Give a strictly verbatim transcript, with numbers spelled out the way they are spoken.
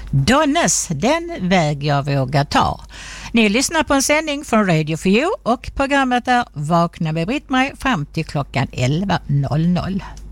Donnes, Den väg jag vågar ta. Ni lyssnar på en sändning från Radio for You och programmet är Vakna med Britt-Marie fram till klockan elva noll noll.